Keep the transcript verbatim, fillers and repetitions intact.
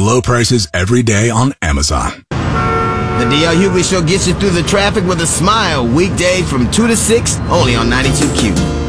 low prices every day on Amazon. The D L Hughley Show gets you through the traffic with a smile. Weekdays from two to six, only on ninety-two Q.